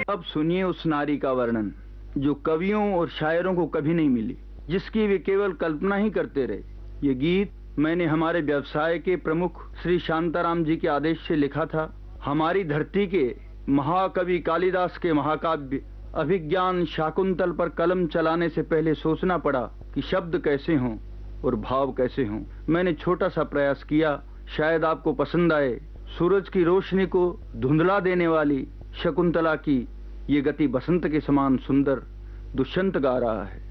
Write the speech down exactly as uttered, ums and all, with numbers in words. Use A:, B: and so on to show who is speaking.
A: अब सुनिए उस नारी का वर्णन जो कवियों और शायरों को कभी नहीं मिली, जिसकी वे केवल कल्पना ही करते रहे। ये गीत मैंने हमारे व्यवसाय के प्रमुख श्री शांताराम जी के आदेश से लिखा था। हमारी धरती के महाकवि कालिदास के महाकाव्य अभिज्ञान शाकुंतल पर कलम चलाने से पहले सोचना पड़ा कि शब्द कैसे हों और भाव कैसे हों। मैंने छोटा सा प्रयास किया, शायद आपको पसंद आए। सूरज की रोशनी को धुंधला देने वाली शकुंतला की ये गति बसंत के समान सुंदर दुष्यंत गा रहा है।